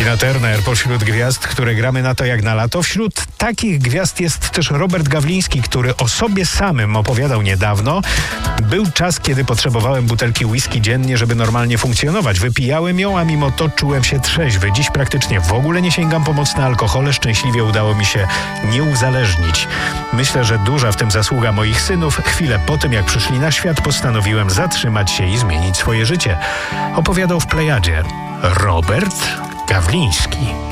Tina Turner pośród gwiazd, które gramy na to jak na lato. Wśród takich gwiazd jest też Robert Gawliński, który o sobie samym opowiadał niedawno. Był czas, kiedy potrzebowałem butelki whisky dziennie, żeby normalnie funkcjonować. Wypijałem ją, a mimo to czułem się trzeźwy. Dziś praktycznie w ogóle nie sięgam po mocne alkohole. Szczęśliwie udało mi się nie uzależnić. Myślę, że duża w tym zasługa moich synów. Chwilę po tym, jak przyszli na świat, postanowiłem zatrzymać się i zmienić swoje życie. Opowiadał w Plejadzie Robert Gawliński.